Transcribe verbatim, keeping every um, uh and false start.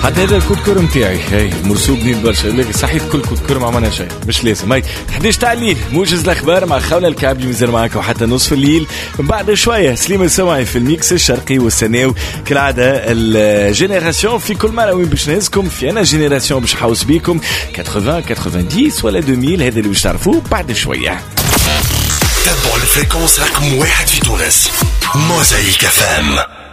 حتى هذا الكود كرم تاعي هاي مرسوم جديد برشا. لكن صحيح كل كود كرم عملنا شيء مش لازم. هاي إحدى عشر تاع الليل موجز الاخبار مع خولة الكعبي مازال معاك وحتى نصف الليل. من بعد شويه سليم السماعي في الميكس الشرقي والسناو كالعاده. الجينيراسيون في كل مره وين باش نهزكم في انا جينيراسيون باش حاوس بيكم ثمانين ثمانين ولا ألفين. هذا اللي باش تعرفوه بعد شويه. تابعوا الفريكونس رقم واحد في تونس موزايك اف ام.